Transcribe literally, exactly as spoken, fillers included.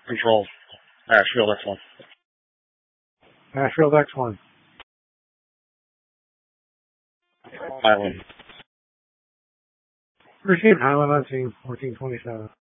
Control. Ashfield X one. Ashfield X one. Highland. Received Highland on scene, fourteen twenty-seven.